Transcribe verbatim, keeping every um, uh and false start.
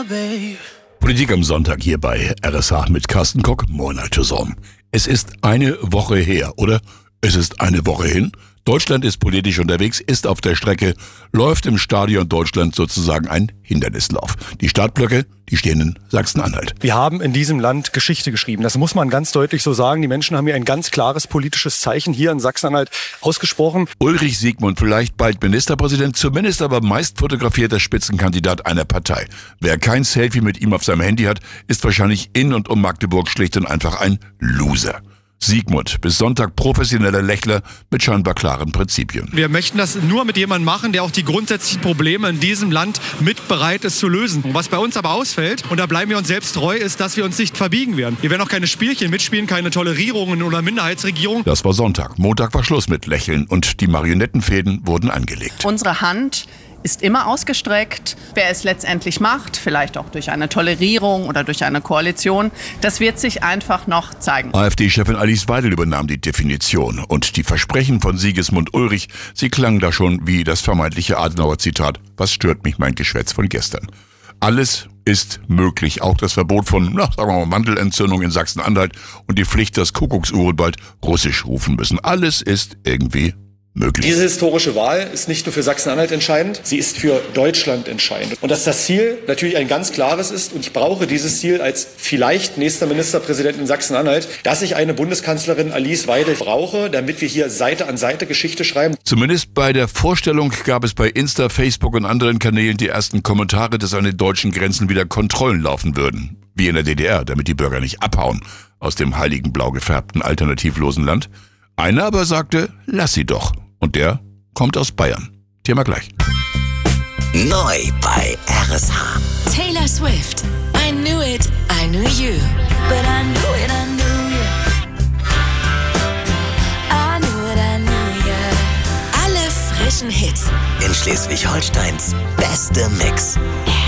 Politik am Sonntag hier bei R S H mit Carsten Kock. Moin zusammen. Es ist eine Woche her, oder? Es ist eine Woche hin. Deutschland ist politisch unterwegs, ist auf der Strecke, läuft im Stadion Deutschland sozusagen ein Hindernislauf. Die Startblöcke, die stehen in Sachsen-Anhalt. Wir haben in diesem Land Geschichte geschrieben. Das muss man ganz deutlich so sagen. Die Menschen haben hier ein ganz klares politisches Zeichen hier in Sachsen-Anhalt ausgesprochen. Ulrich Siegmund, vielleicht bald Ministerpräsident, zumindest aber meist fotografierter Spitzenkandidat einer Partei. Wer kein Selfie mit ihm auf seinem Handy hat, ist wahrscheinlich in und um Magdeburg schlicht und einfach ein Loser. Siegmund, bis Sonntag professioneller Lächler mit scheinbar klaren Prinzipien. Wir möchten das nur mit jemandem machen, der auch die grundsätzlichen Probleme in diesem Land mit bereit ist zu lösen. Und was bei uns aber ausfällt, und da bleiben wir uns selbst treu, ist, dass wir uns nicht verbiegen werden. Wir werden auch keine Spielchen mitspielen, keine Tolerierungen oder Minderheitsregierungen. Das war Sonntag. Montag war Schluss mit Lächeln und die Marionettenfäden wurden angelegt. Unsere Hand ist immer ausgestreckt. Wer es letztendlich macht, vielleicht auch durch eine Tolerierung oder durch eine Koalition, das wird sich einfach noch zeigen. AfD-Chefin Alice Weidel übernahm die Definition und die Versprechen von Sigismund Ulrich, sie klangen da schon wie das vermeintliche Adenauer-Zitat: Was stört mich mein Geschwätz von gestern? Alles ist möglich, auch das Verbot von, na, sagen wir mal, Mandelentzündung in Sachsen-Anhalt und die Pflicht, dass Kuckucksuhren bald Russisch rufen müssen. Alles ist irgendwie möglich. Diese historische Wahl ist nicht nur für Sachsen-Anhalt entscheidend, sie ist für Deutschland entscheidend. Und dass das Ziel natürlich ein ganz klares ist, und ich brauche dieses Ziel als vielleicht nächster Ministerpräsident in Sachsen-Anhalt, dass ich eine Bundeskanzlerin Alice Weidel brauche, damit wir hier Seite an Seite Geschichte schreiben. Zumindest bei der Vorstellung gab es bei Insta, Facebook und anderen Kanälen die ersten Kommentare, dass an den deutschen Grenzen wieder Kontrollen laufen würden. Wie in der D D R, damit die Bürger nicht abhauen aus dem heiligen blau gefärbten alternativlosen Land. Einer aber sagte, lass sie doch. Und der kommt aus Bayern. Thema gleich. Neu bei R S H. Taylor Swift. I knew it, I knew you. But I knew it, I knew you. I knew it, I knew you. Alle frischen Hits. In Schleswig-Holsteins beste Mix.